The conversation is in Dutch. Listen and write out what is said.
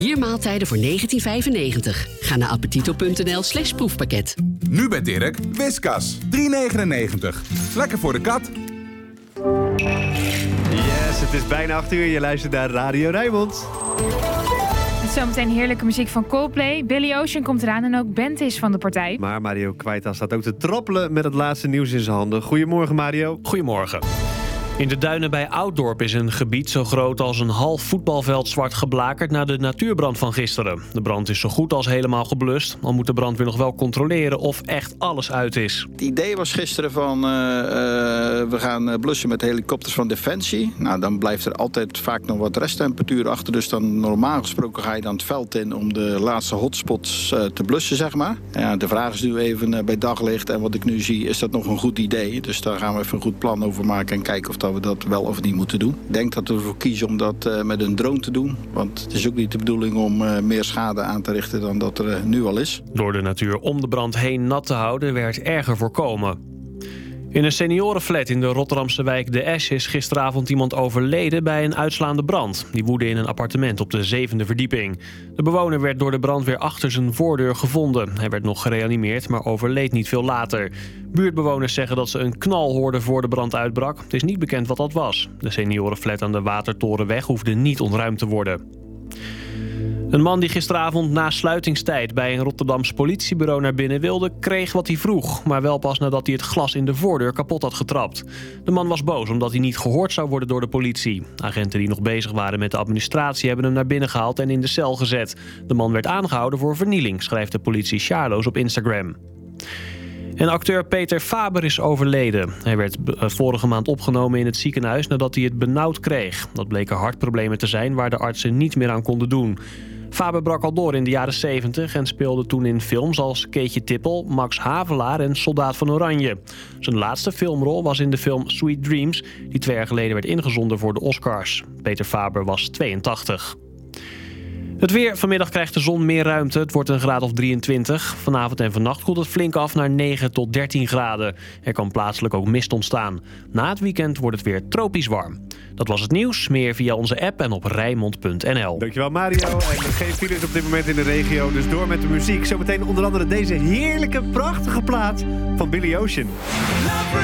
4 maaltijden voor €19,95. Ga naar appetito.nl/proefpakket. Nu bij Dirk, Whiskas. €3,99. Lekker voor de kat. Yes, het is bijna 8 uur. Je luistert naar Radio Rijnmond. Zometeen heerlijke muziek van Coldplay. Billy Ocean komt eraan en ook Bent is van de partij. Maar Mario Kwijta staat ook te trappelen met het laatste nieuws in zijn handen. Goedemorgen, Mario. Goedemorgen. In de duinen bij Ouddorp is een gebied zo groot als een half voetbalveld zwart geblakerd na de natuurbrand van gisteren. De brand is zo goed als helemaal geblust, al moet de brandweer nog wel controleren of echt alles uit is. Het idee was gisteren van we gaan blussen met helikopters van Defensie. Nou, dan blijft er altijd vaak nog wat resttemperatuur achter. Dus dan normaal gesproken ga je dan het veld in om de laatste hotspots te blussen, zeg maar. Ja, de vraag is nu even bij daglicht en wat ik nu zie, is dat nog een goed idee? Dus daar gaan we even een goed plan over maken en kijken of dat we dat wel of niet moeten doen. Ik denk dat we ervoor kiezen om dat met een drone te doen. Want het is ook niet de bedoeling om meer schade aan te richten dan dat er nu al is. Door de natuur om de brand heen nat te houden werd erger voorkomen. In een seniorenflat in de Rotterdamse wijk De Esch is gisteravond iemand overleden bij een uitslaande brand. Die woedde in een appartement op de 7e verdieping. De bewoner werd door de brandweer achter zijn voordeur gevonden. Hij werd nog gereanimeerd, maar overleed niet veel later. Buurtbewoners zeggen dat ze een knal hoorden voor de brand uitbrak. Het is niet bekend wat dat was. De seniorenflat aan de Watertorenweg hoefde niet ontruimd te worden. Een man die gisteravond na sluitingstijd bij een Rotterdams politiebureau naar binnen wilde, kreeg wat hij vroeg. Maar wel pas nadat hij het glas in de voordeur kapot had getrapt. De man was boos omdat hij niet gehoord zou worden door de politie. Agenten die nog bezig waren met de administratie hebben hem naar binnen gehaald en in de cel gezet. De man werd aangehouden voor vernieling, schrijft de politie Sjaarloos op Instagram. En acteur Peter Faber is overleden. Hij werd vorige maand opgenomen in het ziekenhuis nadat hij het benauwd kreeg. Dat bleken hartproblemen te zijn waar de artsen niet meer aan konden doen. Faber brak al door in de jaren 70 en speelde toen in films als Keetje Tippel, Max Havelaar en Soldaat van Oranje. Zijn laatste filmrol was in de film Sweet Dreams, die 2 jaar geleden werd ingezonden voor de Oscars. Peter Faber was 82. Het weer. Vanmiddag krijgt de zon meer ruimte. Het wordt een graad of 23. Vanavond en vannacht koelt het flink af naar 9 tot 13 graden. Er kan plaatselijk ook mist ontstaan. Na het weekend wordt het weer tropisch warm. Dat was het nieuws. Meer via onze app en op Rijnmond.nl. Dankjewel, Mario. En geen files op dit moment in de regio, dus door met de muziek. Zometeen onder andere deze heerlijke, prachtige plaat van Billy Ocean.